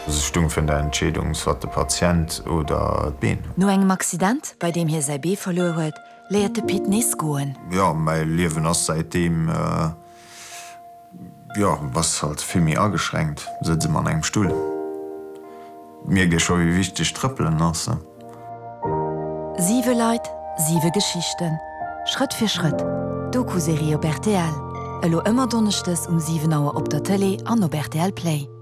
Stung vun der Entschädung wat de Patient oder Been. No engem Accident, bei dem hier sei B verloren huet, leiert de Pit nes goen. Ja, mei Liewen ass seitdem was halt filmmi ageschränkt, sitze man engem Stuhl. Mir ge scho wie wichtig trëppelen nasse. 7 Leiit, 7 Geschichten. Schritt für Schritt. Doku-Serie op RTL. Elo ëmmer donnechtes 7 Auer op der Tele an op RTL Play.